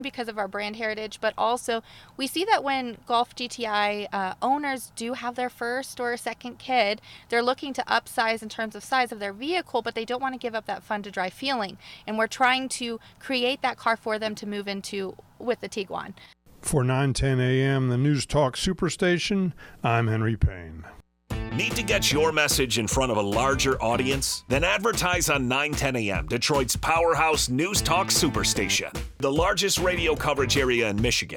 because of our brand heritage, but also we see that when Golf GTI owners do have their first or second kid, they're looking to upsize in terms of size of their vehicle, but they don't want to give up that fun to drive feeling. And we're trying to create that car for them to move into with the Tiguan. For 910 AM, the News Talk Superstation, I'm Henry Payne. Need to get your message in front of a larger audience? Then advertise on 910 AM, Detroit's powerhouse News Talk Superstation, the largest radio coverage area in Michigan.